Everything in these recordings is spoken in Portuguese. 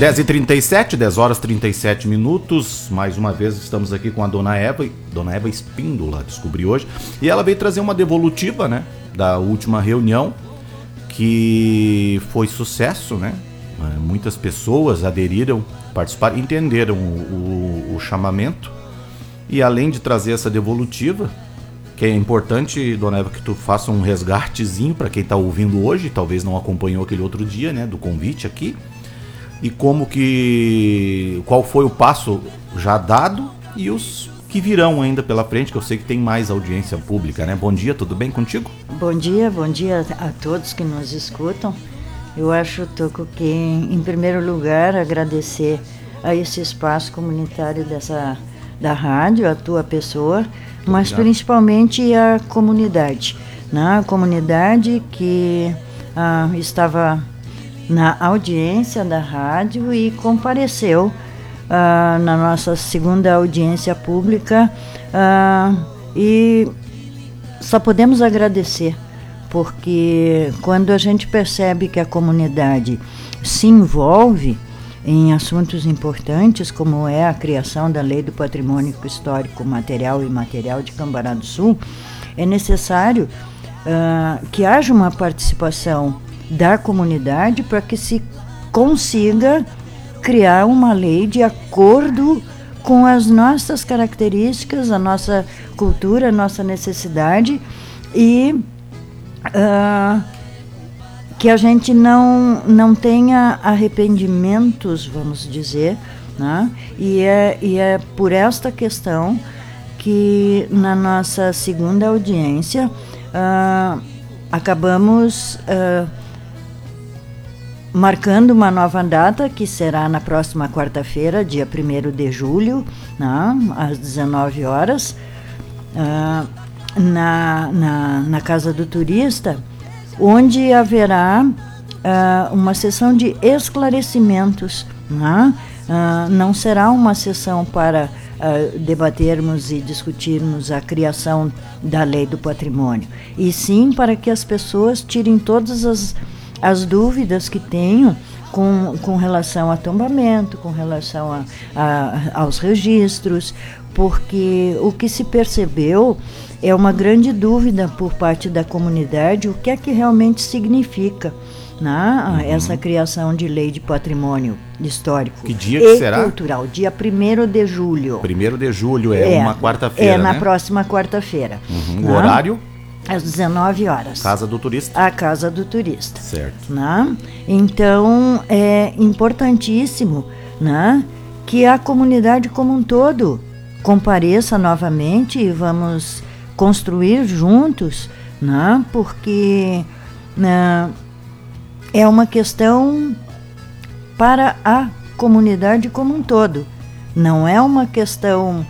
10h37, 10 horas 37 minutos. Mais uma vez estamos aqui com a Dona Eva Espíndola, descobri hoje. E ela veio trazer uma devolutiva, né, da última reunião, que foi sucesso, né? Muitas pessoas aderiram, participaram, entenderam o chamamento. E além de trazer essa devolutiva, que é importante, Dona Eva, que tu faça um resgatezinho para quem está ouvindo hoje, talvez não acompanhou aquele outro dia, né, do convite aqui. E qual foi o passo já dado e os que virão ainda pela frente, que eu sei que tem mais audiência pública, né? Bom dia, tudo bem contigo? Bom dia a todos que nos escutam. Eu acho, Toco, que em primeiro lugar agradecer a esse espaço comunitário da rádio, a tua pessoa, mas principalmente a comunidade, né? A comunidade que estava na audiência da rádio e compareceu na nossa segunda audiência pública, e só podemos agradecer, porque quando a gente percebe que a comunidade se envolve em assuntos importantes, como é a criação da Lei do Patrimônio Histórico Material e Imaterial de Cambará do Sul, é necessário que haja uma participação da comunidade para que se consiga criar uma lei de acordo com as nossas características, a nossa cultura, a nossa necessidade, e que a gente não tenha arrependimentos, vamos dizer, né? E é por esta questão que na nossa segunda audiência acabamos marcando uma nova data, que será na próxima quarta-feira, dia 1º de julho, né, às 19 horas, na Casa do Turista, onde haverá uma sessão de esclarecimentos, né? Não será uma sessão para debatermos e discutirmos a criação da Lei do Patrimônio, e sim para que as pessoas tirem todas as dúvidas que tenham com relação a tombamento, com relação aos registros, porque o que se percebeu é uma grande dúvida por parte da comunidade o que é que realmente significa, né, essa criação de lei de patrimônio histórico. Que dia que será? Cultural, dia 1º de julho. 1º de julho é uma quarta-feira, na né? próxima quarta-feira. O horário? Às 19 horas. Casa do Turista? A Casa do Turista. Certo. Né? Então, é importantíssimo, né, que a comunidade como um todo compareça novamente e vamos construir juntos, né, porque é uma questão para a comunidade como um todo. Não é uma questão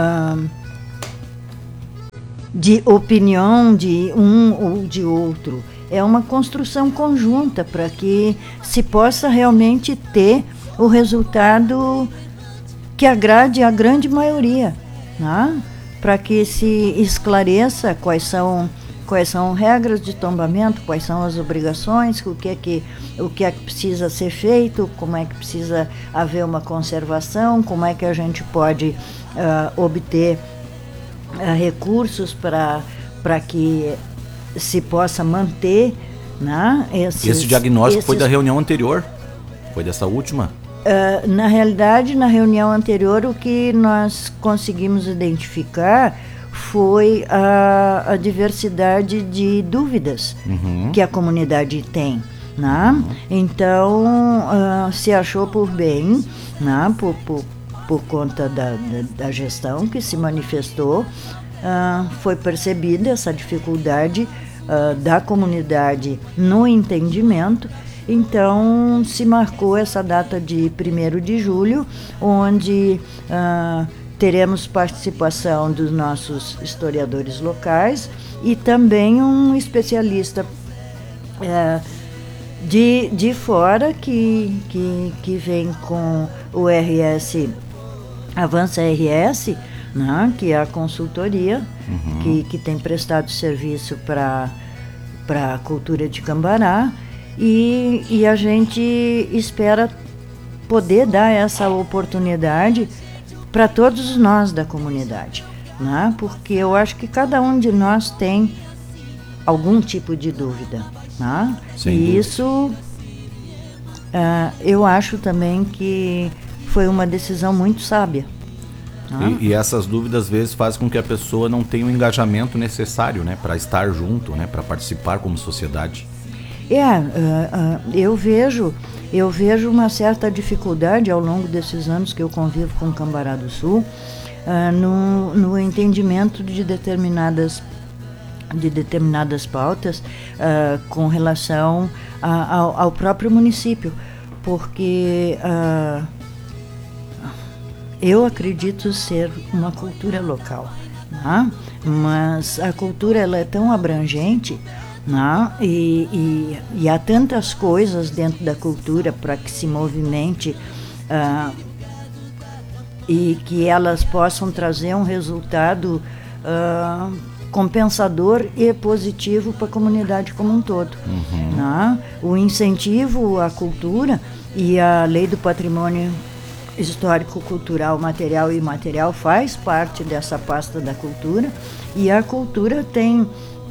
de opinião de um ou de outro. É uma construção conjunta para que se possa realmente ter o resultado que agrade a grande maioria, né? Para que se esclareça quais são regras de tombamento, quais são as obrigações, o que é que precisa ser feito, como é que precisa haver uma conservação, como é que a gente pode obter recursos para que se possa manter, né, esse diagnóstico foi da reunião anterior? Foi dessa última? Na realidade, na reunião anterior, o que nós conseguimos identificar foi a diversidade de dúvidas que a comunidade tem, né? Então, se achou por bem, né, por conta da gestão que se manifestou, foi percebida essa dificuldade da comunidade no entendimento. Então, se marcou essa data de 1º de julho, onde teremos participação dos nossos historiadores locais e também um especialista de fora que vem com o RS, Avança RS, né, que é a consultoria que tem prestado serviço para a cultura de Cambará. E a gente espera poder dar essa oportunidade para todos nós da comunidade, né? Porque eu acho que cada um de nós tem algum tipo de dúvida, né? Sem e dúvida. Isso eu acho também que foi uma decisão muito sábia. E essas dúvidas às vezes fazem com que a pessoa não tenha o engajamento necessário, né, para estar junto, né, para participar como sociedade. Eu vejo uma certa dificuldade ao longo desses anos que eu convivo com Cambará do Sul, no entendimento de determinadas pautas com relação ao próprio município, porque eu acredito ser uma cultura local, né? Mas a cultura ela é tão abrangente, né? E há tantas coisas dentro da cultura para que se movimente e que elas possam trazer um resultado compensador e positivo para a comunidade como um todo. Né? O incentivo à cultura e a lei do patrimônio histórico, cultural, material e imaterial faz parte dessa pasta da cultura, e a cultura tem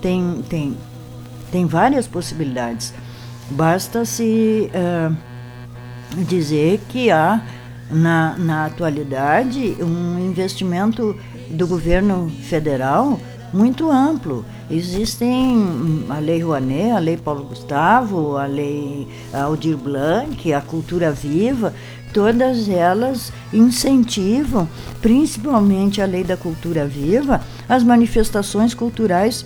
várias possibilidades. Basta-se dizer que há na atualidade um investimento do governo federal muito amplo. Existem a Lei Rouanet, a Lei Paulo Gustavo, a Lei Aldir Blanc, a Cultura Viva, todas elas incentivam, principalmente a Lei da Cultura Viva, as manifestações culturais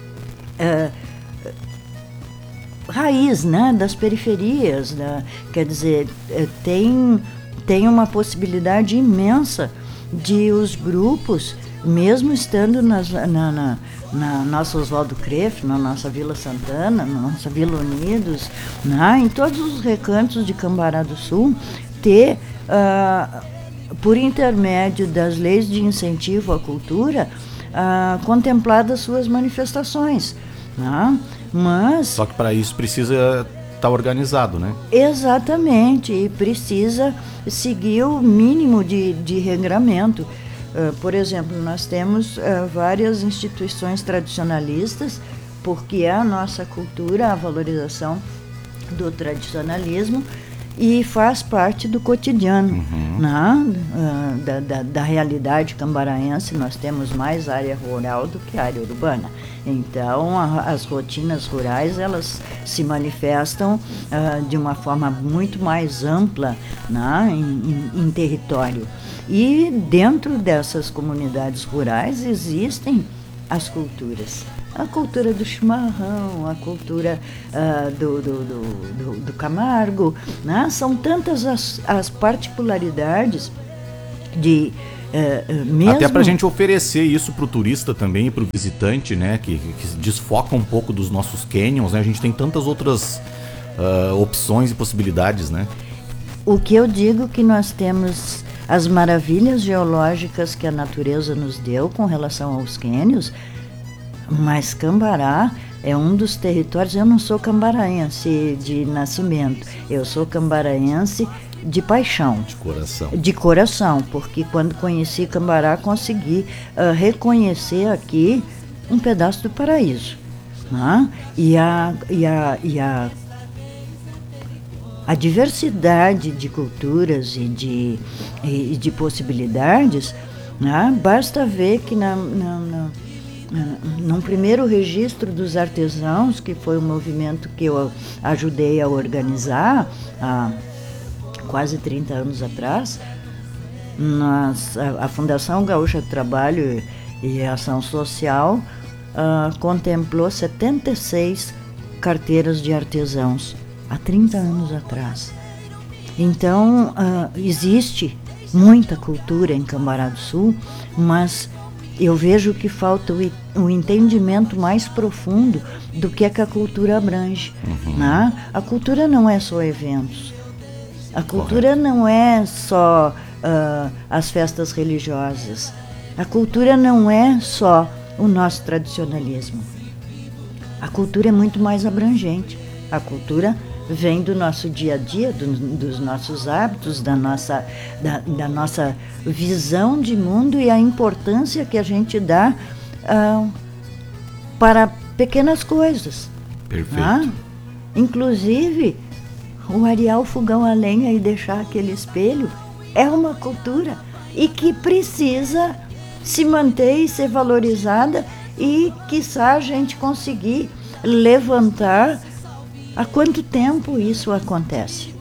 raiz, né, das periferias, né? Quer dizer, tem uma possibilidade imensa de os grupos, mesmo estando na nossa Oswaldo Crefft, na nossa Vila Santana, na nossa Vila Unidos, né, em todos os recantos de Cambará do Sul, ter, por intermédio das leis de incentivo à cultura, contempladas suas manifestações, né? Mas só que para isso precisa estar organizado, né? Exatamente, e precisa seguir o mínimo de regramento. Por exemplo, nós temos várias instituições tradicionalistas, porque é a nossa cultura, a valorização do tradicionalismo, e faz parte do cotidiano, né? Da realidade cambaraense. Nós temos mais área rural do que área urbana. Então, as rotinas rurais, elas se manifestam de uma forma muito mais ampla, né? em território. E dentro dessas comunidades rurais existem as culturas. A cultura do chimarrão, a cultura do Camargo, né? São tantas as particularidades de mesmo... Até para a gente oferecer isso para o turista também e para o visitante, né? Que desfoca um pouco dos nossos canyons, né? A gente tem tantas outras opções e possibilidades, né? O que eu digo que nós temos as maravilhas geológicas que a natureza nos deu com relação aos cânions, mas Cambará é um dos territórios. Eu não sou cambaraense de nascimento, eu sou cambaraense de paixão. De coração. De coração, porque quando conheci Cambará, consegui reconhecer aqui um pedaço do paraíso, né? E a diversidade de culturas e de possibilidades, né? Basta ver que num primeiro registro dos artesãos, que foi um movimento que eu ajudei a organizar há quase 30 anos atrás, a Fundação Gaúcha do Trabalho e Ação Social contemplou 76 carteiras de artesãos há 30 anos atrás. Então, existe muita cultura em Cambará do Sul, mas eu vejo que falta o entendimento mais profundo do que é que a cultura abrange. Né? A cultura não é só eventos. A cultura não é só as festas religiosas. A cultura não é só o nosso tradicionalismo. A cultura é muito mais abrangente. A cultura vem do nosso dia a dia, dos nossos hábitos, da nossa visão de mundo e a importância que a gente dá para pequenas coisas. Perfeito. Inclusive, o arear o fogão a lenha e deixar aquele espelho é uma cultura e que precisa se manter e ser valorizada e, quiçá, a gente conseguir levantar há quanto tempo isso acontece.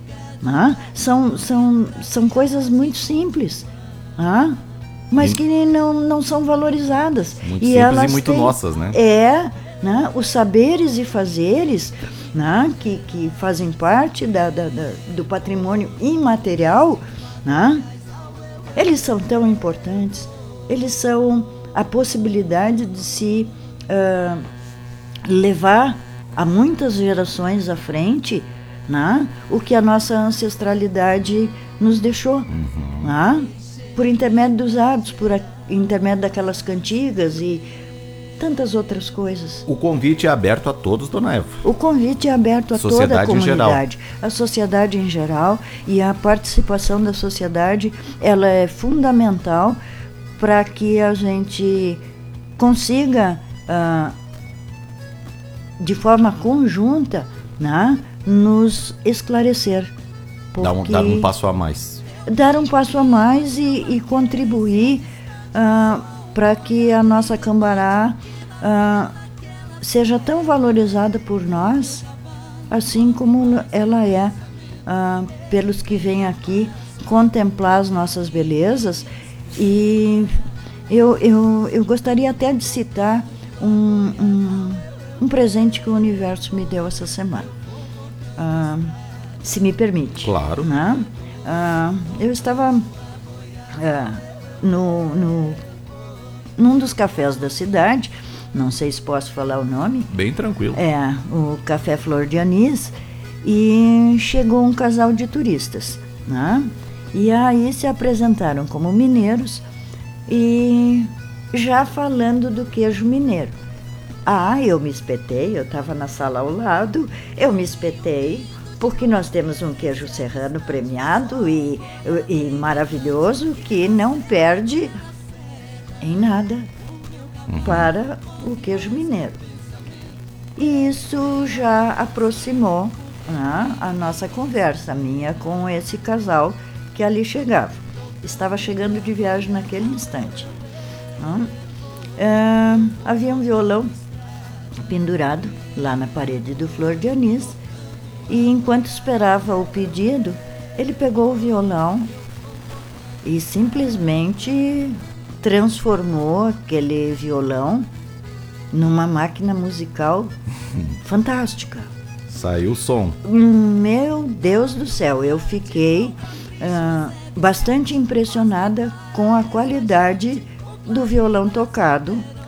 São coisas muito simples, mas que não são valorizadas. Muito simples elas e muito nossas, né? Os saberes e fazeres, que fazem parte do patrimônio imaterial, eles são tão importantes. Eles são a possibilidade de se levar a muitas gerações à frente, o que a nossa ancestralidade nos deixou, por intermédio dos hábitos, por intermédio daquelas cantigas e tantas outras coisas. O convite é aberto a todos, dona Eva. O convite é aberto a toda a comunidade, a sociedade em geral, e a participação da sociedade, ela é fundamental para que a gente consiga, de forma conjunta, nos esclarecer. Dar um passo a mais. Dar um passo a mais e contribuir para que a nossa Cambará seja tão valorizada por nós, assim como ela é pelos que vêm aqui contemplar as nossas belezas. E eu gostaria até de citar um presente que o universo me deu essa semana, se me permite. Claro. Eu estava num dos cafés da cidade, não sei se posso falar o nome. Bem tranquilo. O Café Flor de Anis, e chegou um casal de turistas, e aí se apresentaram como mineiros e já falando do queijo mineiro. Eu me espetei, eu estava na sala ao lado, eu me espetei, porque nós temos um queijo serrano premiado e maravilhoso, que não perde em nada para o queijo mineiro. E isso já aproximou a nossa conversa, minha com esse casal que ali chegava. Estava chegando de viagem naquele instante. Havia um violão pendurado lá na parede do Flor de Anis, e enquanto esperava o pedido, ele pegou o violão e simplesmente transformou aquele violão numa máquina musical fantástica. Saiu o som. Meu Deus do céu, eu fiquei bastante impressionada com a qualidade do violão tocado